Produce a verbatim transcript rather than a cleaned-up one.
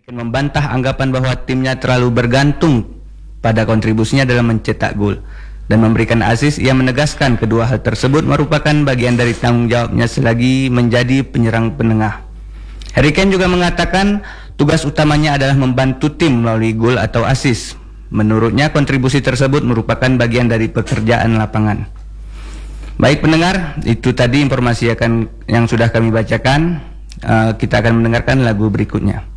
Kane membantah anggapan bahwa timnya terlalu bergantung pada kontribusinya dalam mencetak gol dan memberikan assist. Ia menegaskan kedua hal tersebut merupakan bagian dari tanggung jawabnya selagi menjadi penyerang penengah. Harry Kane juga mengatakan tugas utamanya adalah membantu tim melalui gol atau assist. Menurutnya kontribusi tersebut merupakan bagian dari pekerjaan lapangan. Baik pendengar, itu tadi informasi akan yang sudah kami bacakan. Uh, kita akan mendengarkan lagu berikutnya.